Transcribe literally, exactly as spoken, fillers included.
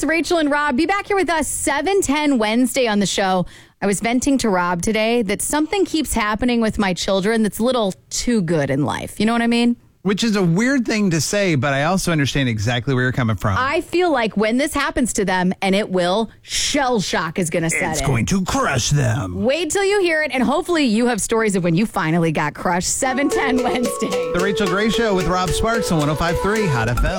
It's Rachel and Rob. Be back here with us seven ten Wednesday on the show. I was venting to Rob today that something keeps happening with my children that's a little too good in life. You know what I mean? Which is a weird thing to say, but I also understand exactly where you're coming from. I feel like when this happens to them, and it will, shell shock is going to set in. It's going to crush them. Wait till you hear it, and hopefully you have stories of when you finally got crushed. seven ten Wednesday. The Rachel Gray Show with Rob Sparks on one oh five point three Hot F M.